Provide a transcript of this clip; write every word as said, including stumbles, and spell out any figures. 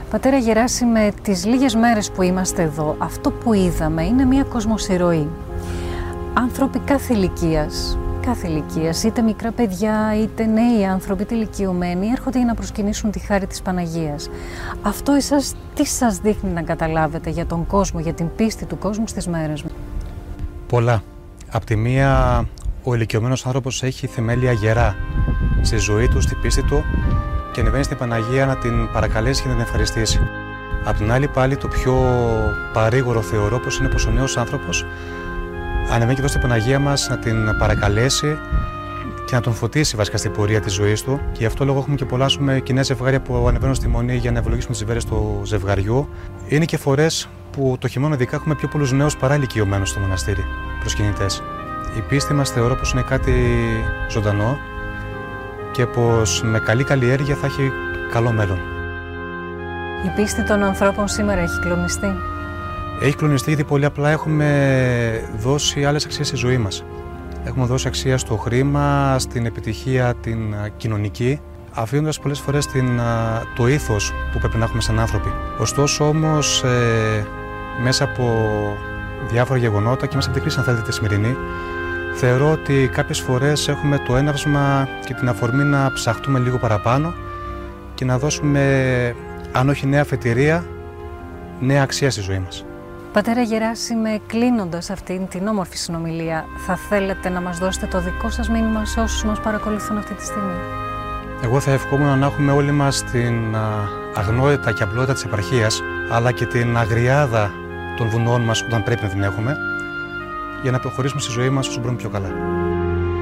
Πατέρα Γεράσιμε, τις λίγες μέρες που είμαστε εδώ, αυτό που είδαμε είναι μια κοσμοσυρωή. Άνθρωποι κάθε ηλικίας, κάθε ηλικίας, είτε μικρά παιδιά, είτε νέοι άνθρωποι, είτε ηλικιωμένοι, έρχονται για να προσκυνήσουν τη χάρη της Παναγίας. Αυτό εσάς τι σας δείχνει να καταλάβετε για τον κόσμο, για την πίστη του κόσμου στις μέρες μας? Πολλά. Απ' τη μία, ο ηλικιωμένος άνθρωπος έχει θεμέλια γερά στη ζωή του, στη πίστη του και ανεβαίνει στην Παναγία να την παρακαλέσει και να την ευχαριστήσει. Απ' την άλλη, πάλι το πιο παρήγορο θεωρώ πως είναι πως ο νέος άνθρωπος ανεβαίνει και εδώ στην Παναγία μας να την παρακαλέσει και να τον φωτίσει βασικά στην πορεία της ζωής του. Και γι' αυτό λόγο έχουμε και πολλά κοινά ζευγάρια που ανεβαίνουν στη Μονή για να ευλογήσουμε τις ημέρες του ζευγαριού. Είναι και φορές που το χειμώνα ειδικά έχουμε πιο πολλούς νέους παρά ηλικιωμένους στο μοναστήρι, προσκυνητές. Η πίστη μας θεωρώ πως είναι κάτι ζωντανό και πως με καλή καλλιέργεια θα έχει καλό μέλλον. Η πίστη των ανθρώπων σήμερα έχει κλονιστεί. Έχει κλονιστεί γιατί πολύ απλά έχουμε δώσει άλλες αξίες στη ζωή μας. Έχουμε δώσει αξία στο χρήμα, στην επιτυχία την κοινωνική, αφήνοντας πολλές φορές την, το ήθος που πρέπει να έχουμε σαν άνθρωποι. Ωστόσο όμως, ε, μέσα από διάφορα γεγονότα και μέσα από την κρίση, αν θέλετε, τη σημερινή, θεωρώ ότι κάποιες φορές έχουμε το έναυσμα και την αφορμή να ψαχτούμε λίγο παραπάνω και να δώσουμε, αν όχι νέα αφετηρία, νέα αξία στη ζωή μας. Πατέρα Γεράσιμε, κλείνοντας αυτήν την όμορφη συνομιλία, θα θέλετε να μας δώσετε το δικό σας μήνυμα σε όσους μας παρακολουθούν αυτή τη στιγμή? Εγώ θα ευχόμουν να έχουμε όλοι μας την αγνότητα και απλότητα της επαρχίας, αλλά και την αγριάδα των βουνών μας όταν πρέπει να την έχουμε, για να προχωρήσουμε στη ζωή μας όσο μπορούμε πιο καλά.